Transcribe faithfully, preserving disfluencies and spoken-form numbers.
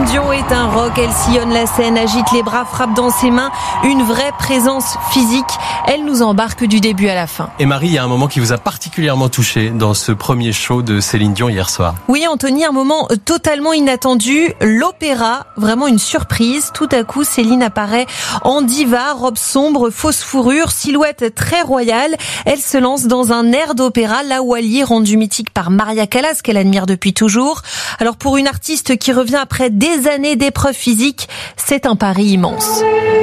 Dion est un rock, elle sillonne la scène, agite les bras, frappe dans ses mains, une vraie présence physique. Elle nous embarque du début à la fin. Et Marie, il y a un moment qui vous a particulièrement touché dans ce premier show de Céline Dion hier soir. Oui Anthony, un moment totalement inattendu, l'opéra, vraiment une surprise. Tout à coup, Céline apparaît en diva, robe sombre, fausse fourrure, silhouette très royale. Elle se lance dans un air d'opéra, La Wally, rendu mythique par Maria Callas, qu'elle admire depuis toujours. Alors pour une artiste qui revient après des années d'épreuves physiques, c'est un pari immense.